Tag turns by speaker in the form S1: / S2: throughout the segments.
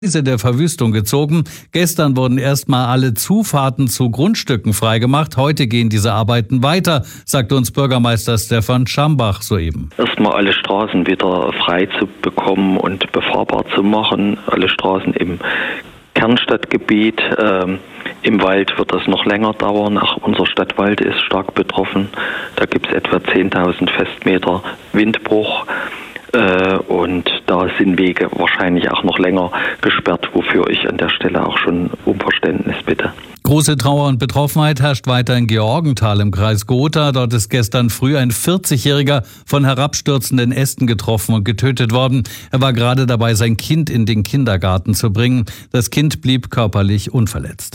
S1: Der Verwüstung gezogen. Gestern wurden erstmal alle Zufahrten zu Grundstücken freigemacht. Heute gehen diese Arbeiten weiter, sagt uns Bürgermeister Stefan Schambach soeben.
S2: Erstmal alle Straßen wieder frei zu bekommen und befahrbar zu machen. Alle Straßen im Kernstadtgebiet. Im Wald wird das noch länger dauern. Auch unser Stadtwald ist stark betroffen. Da gibt es etwa 10.000 Festmeter Windbruch. Und da sind Wege wahrscheinlich auch noch länger gesperrt, wofür ich an der Stelle auch schon um Verständnis bitte.
S1: Große Trauer und Betroffenheit herrscht weiter in Georgenthal im Kreis Gotha. Dort ist gestern früh ein 40-Jähriger von herabstürzenden Ästen getroffen und getötet worden. Er war gerade dabei, sein Kind in den Kindergarten zu bringen. Das Kind blieb körperlich unverletzt.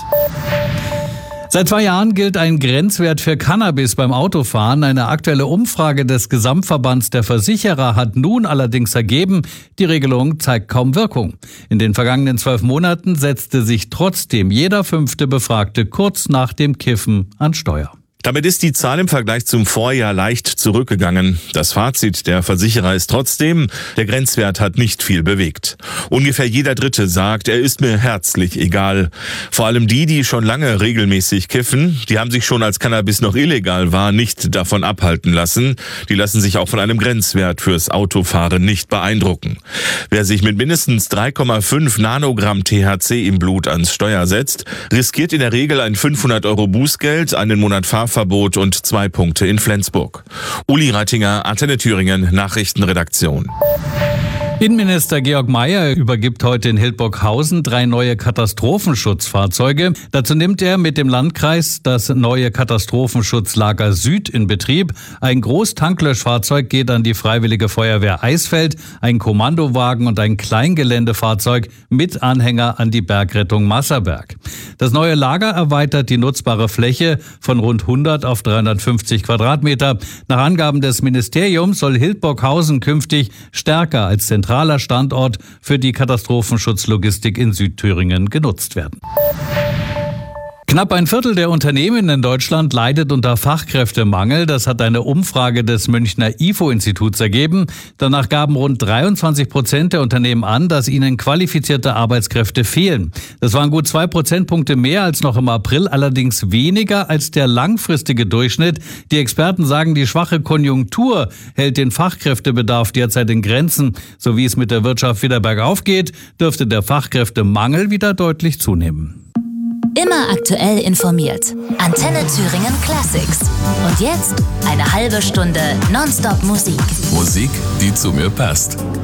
S1: Seit 2 Jahren gilt ein Grenzwert für Cannabis beim Autofahren. Eine aktuelle Umfrage des Gesamtverbands der Versicherer hat nun allerdings ergeben, die Regelung zeigt kaum Wirkung. In den vergangenen 12 Monaten setzte sich trotzdem jeder 5. Befragte kurz nach dem Kiffen an Steuer.
S3: Damit ist die Zahl im Vergleich zum Vorjahr leicht zurückgegangen. Das Fazit der Versicherer ist trotzdem, der Grenzwert hat nicht viel bewegt. Ungefähr jeder Dritte sagt, er ist mir herzlich egal. Vor allem die schon lange regelmäßig kiffen, die haben sich schon, als Cannabis noch illegal war, nicht davon abhalten lassen. Die lassen sich auch von einem Grenzwert fürs Autofahren nicht beeindrucken. Wer sich mit mindestens 3,5 Nanogramm THC im Blut ans Steuer setzt, riskiert in der Regel ein 500 € Bußgeld, einen Monat Fahrverbot und 2 Punkte in Flensburg. Uli Reitinger, Antenne Thüringen, Nachrichtenredaktion.
S1: Innenminister Georg Mayer übergibt heute in Hildburghausen 3 neue Katastrophenschutzfahrzeuge. Dazu nimmt er mit dem Landkreis das neue Katastrophenschutzlager Süd in Betrieb. Ein Großtanklöschfahrzeug geht an die Freiwillige Feuerwehr Eisfeld, ein Kommandowagen und ein Kleingeländefahrzeug mit Anhänger an die Bergrettung Masserberg. Das neue Lager erweitert die nutzbare Fläche von rund 100 auf 350 Quadratmeter. Nach Angaben des Ministeriums soll Hildburghausen künftig stärker als zentraler Standort für die Katastrophenschutzlogistik in Südthüringen genutzt werden. Knapp ein Viertel der Unternehmen in Deutschland leidet unter Fachkräftemangel. Das hat eine Umfrage des Münchner IFO-Instituts ergeben. Danach gaben rund 23% der Unternehmen an, dass ihnen qualifizierte Arbeitskräfte fehlen. Das waren gut 2 Prozentpunkte mehr als noch im April, allerdings weniger als der langfristige Durchschnitt. Die Experten sagen, die schwache Konjunktur hält den Fachkräftebedarf derzeit in Grenzen. So wie es mit der Wirtschaft wieder bergauf geht, dürfte der Fachkräftemangel wieder deutlich zunehmen.
S4: Immer aktuell informiert. Antenne Thüringen Classics. Und jetzt eine halbe Stunde Nonstop Musik.
S5: Musik, die zu mir passt.